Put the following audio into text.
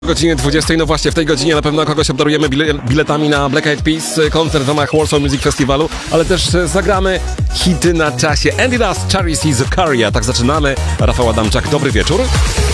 Godzinie 20, no właśnie w tej godzinie na pewno kogoś obdarujemy biletami na Black Eyed Peas, koncert w ramach Warsaw Music Festivalu, ale też zagramy hity na czasie. Andy Dust, Charity Zakaria, tak zaczynamy. Rafał Adamczak, dobry wieczór.